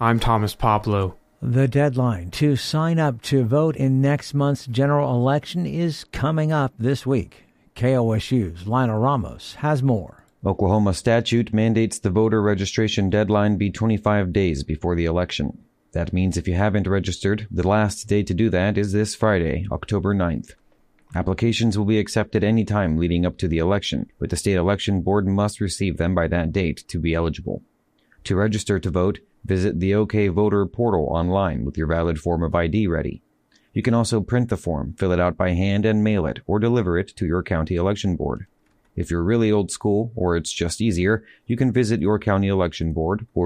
I'm Thomas Pablo. The deadline to sign up to vote in next month's general election is coming up this week. KOSU's Lionel Ramos has more. Oklahoma statute mandates the voter registration deadline be 25 days before the election. That means if you haven't registered, the last day to do that is this Friday, October 9th. Applications will be accepted any time leading up to the election, but the state election board must receive them by that date to be eligible. To register to vote, visit the OK Voter portal online with your valid form of ID ready. You can also print the form, fill it out by hand, and mail it or deliver it to your county election board. If you're really old school, or it's just easier, you can visit your county election board or